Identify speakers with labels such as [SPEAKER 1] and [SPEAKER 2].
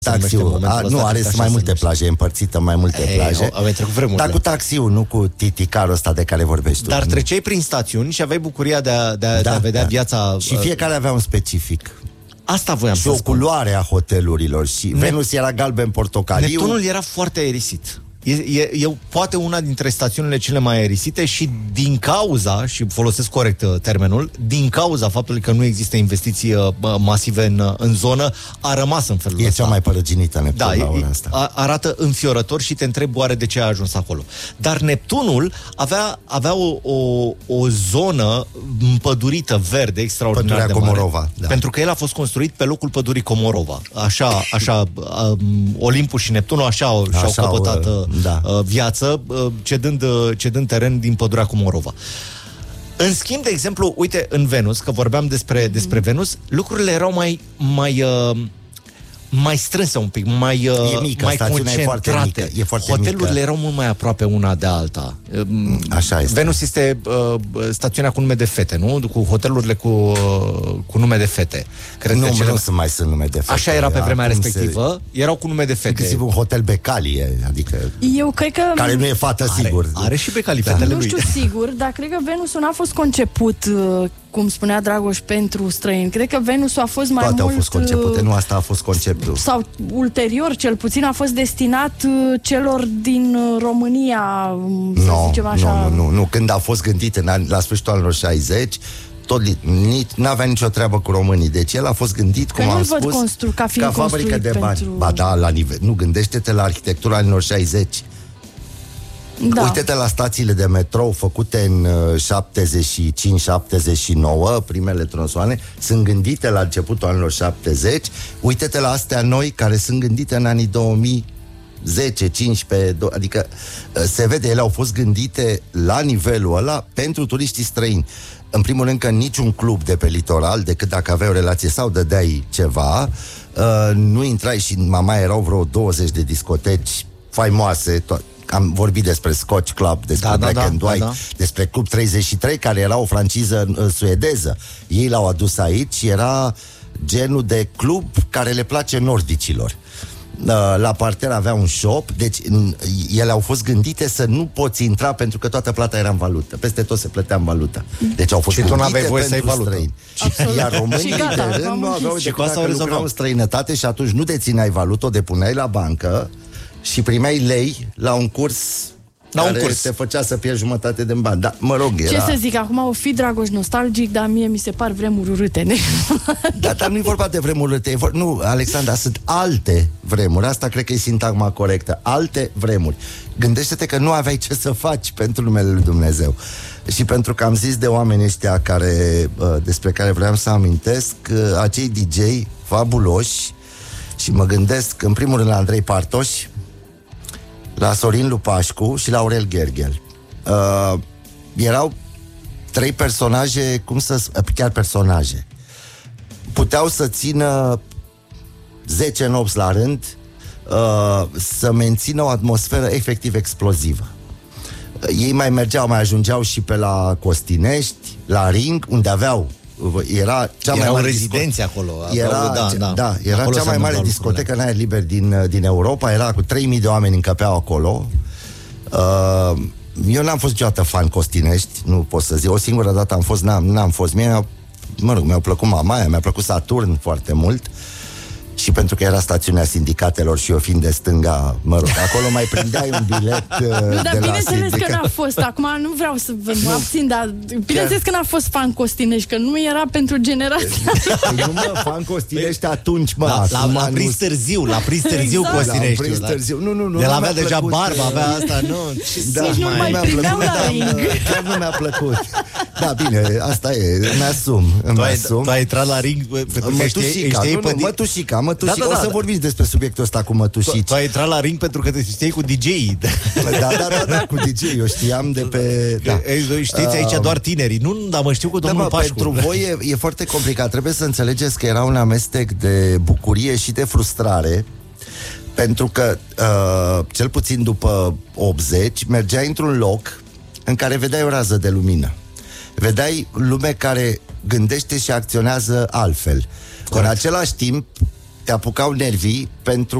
[SPEAKER 1] Taxiul, nu, are mai multe plaje, împărțită mai multe plaje.
[SPEAKER 2] Aveai trecut vremurile.
[SPEAKER 1] Dar cu taxiul, nu cu titicarul ăsta de care vorbești tu.
[SPEAKER 2] Dar treceai prin stațiuni și aveai bucuria de a vedea viața.
[SPEAKER 1] Și fiecare avea un specific.
[SPEAKER 2] Asta voiam
[SPEAKER 1] și o culoare a hotelurilor. Și Venus era galben-portocaliu.
[SPEAKER 2] Neptunul era foarte aerisit. E poate una dintre stațiunile cele mai aerisite și din cauza, și folosesc corect termenul, din cauza faptului că nu există investiții masive în zonă, a rămas în felul ăsta.
[SPEAKER 1] E cea mai părăginită Neptun la ora asta.
[SPEAKER 2] Arată înfiorător și te întrebi oare de ce a ajuns acolo. Dar Neptunul avea o zonă împădurită, verde, extraordinar
[SPEAKER 1] Pădurea
[SPEAKER 2] de mare.
[SPEAKER 1] Comorova, da.
[SPEAKER 2] Pentru că el a fost construit pe locul pădurii Comorova. Așa Olimpul și Neptunul și-au căpătat viață, cedând teren din pădurea Comorova. În schimb, de exemplu, uite, în Venus, că vorbeam despre Venus, lucrurile erau mai strânse un pic, mai concentrate. Hotelurile erau mult mai aproape una de alta.
[SPEAKER 1] Așa este.
[SPEAKER 2] Venus este stațiunea cu nume de fete, nu? Cu hotelurile cu nume de fete. Cred
[SPEAKER 1] nu,
[SPEAKER 2] că
[SPEAKER 1] nu mai sunt nume de fete.
[SPEAKER 2] Așa era pe vremea respectivă. Erau cu nume de fete.
[SPEAKER 1] Inclusiv un hotel Becalie, adică...
[SPEAKER 3] Eu cred că...
[SPEAKER 1] Care nu e fată, sigur.
[SPEAKER 2] Are și Becalie, fetele lui.
[SPEAKER 3] Nu știu sigur, dar cred că Venusul n-a fost conceput, cum spunea Dragoș, pentru străini. Cred că Venusul a fost mai
[SPEAKER 1] Toate
[SPEAKER 3] mult...
[SPEAKER 1] au fost concepute, nu asta a fost conceptul.
[SPEAKER 3] Sau ulterior, cel puțin, a fost destinat celor din România, să zicem așa.
[SPEAKER 1] Nu. Când a fost gândit la sfârșitul anilor 60, n-avea nicio treabă cu românii. Deci el a fost gândit, cum am spus, ca fabrică de bani.
[SPEAKER 3] Pentru...
[SPEAKER 1] Ba da, la nivel. Nu, gândește-te la arhitectura anilor 60. Da. Uite-te la stațiile de metrou făcute în 75-79, primele tronsoane, sunt gândite la începutul anilor 70. Uite-te la astea noi care sunt gândite în anii 2010, 15, adică se vede, ele au fost gândite la nivelul ăla pentru turiștii străini. În primul rând că niciun club de pe litoral, decât dacă aveai o relație sau dădeai ceva, nu intrai, și mai erau vreo 20 de discoteci faimoase, am vorbit despre Scotch Club, despre Black and White, despre Club 33, care era o franciză suedeză. Ei l-au adus aici și era genul de club care le place nordicilor. La parter avea un shop, deci ele au fost gândite să nu poți intra pentru că toată plata era în valută. Peste tot se plătea în valută. Deci au fost
[SPEAKER 2] și tu n-aveai voie să ai valută.
[SPEAKER 1] Iar românii de rând nu aveau decât dacă lucrau în străinătate și atunci nu dețineai valută, o depuneai la bancă și primeai lei la un curs care te făcea să pierzi jumătate de bani. Da, mă rog, era...
[SPEAKER 3] Ce să zic, acum o fi Dragoș nostalgic, dar mie mi se par vremuri urâte.
[SPEAKER 1] Da, dar nu-i vorba de vremuri urâte. Nu, Alexandra, sunt alte vremuri. Asta cred că e sintagma corectă. Alte vremuri. Gândește-te că nu aveai ce să faci pentru numele lui Dumnezeu. Și pentru că am zis de oamenii ăștia despre care vreau să amintesc, acei DJ fabuloși, și mă gândesc în primul rând la Andrei Partoș, la Sorin Lupașcu și la Aurel Gherghel. Erau trei personaje, chiar personaje. Puteau să țină 10 nopți la rând, să mențină o atmosferă efectiv explozivă. Ei mai ajungeau și pe la Costinești, la Ring, unde aveau era cea mai mare
[SPEAKER 2] rezidenție acolo.
[SPEAKER 1] Era cea mai mare discotecă în aer liber din Europa. Era cu 3000 de oameni încăpeau acolo. Eu n-am fost niciodată fan Costinești, nu pot să zic. O singură dată am fost, n-am fost. Mi-au plăcut Mamaia, mi-a plăcut Saturn foarte mult. Și pentru că era stațiunea sindicatelor și eu fiind de stânga, acolo mai prindeai un bilet
[SPEAKER 3] dar bineînțeles că n-a fost. Acum nu vreau să mă abțin, dar bineînțeles că n-a fost fan Costinești, că nu era pentru generația.
[SPEAKER 1] Nu, fan Costinești atunci,
[SPEAKER 2] L-a prins târziu Costinești.
[SPEAKER 1] Nu.
[SPEAKER 2] El avea deja barba, avea asta, nu.
[SPEAKER 3] Nici nu mai prindeau la Ring.
[SPEAKER 1] Chiar nu mi-a plăcut. Da, bine, asta e, îmi-asum.
[SPEAKER 2] Tu ai intrat la Ring
[SPEAKER 1] Mătușica, o să vorbiți despre subiectul ăsta cu mătușici.
[SPEAKER 2] Tu ai intrat la Ring pentru că te știai cu DJ-ii.
[SPEAKER 1] Da, cu DJ. Eu știam de pe...
[SPEAKER 2] Știți aici doar tinerii. Nu, dar mă știu cu domnul Pașcu.
[SPEAKER 1] Pentru voi e foarte complicat. Trebuie să înțelegeți că era un amestec de bucurie și de frustrare, pentru că cel puțin după 80 mergeai într-un loc în care vedeai o rază de lumină. Vedeai lume care gândește și acționează altfel. Corect. În același timp te apucau nervii pentru